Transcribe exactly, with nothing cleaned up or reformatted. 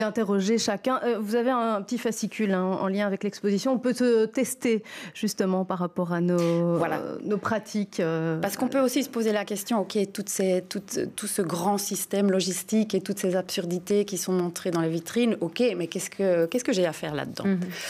Interroger chacun. Euh, vous avez un, un petit fascicule hein, en lien avec l'exposition. On peut te tester justement par rapport à nos, voilà. euh, nos pratiques. Euh... Parce qu'on peut aussi se poser la question, ok, toutes ces, toutes, tout ce grand système logistique et toutes ces absurdités qui sont montrées dans les vitrines, ok, mais qu'est-ce que, qu'est-ce que j'ai à faire là-dedans ? Mm-hmm.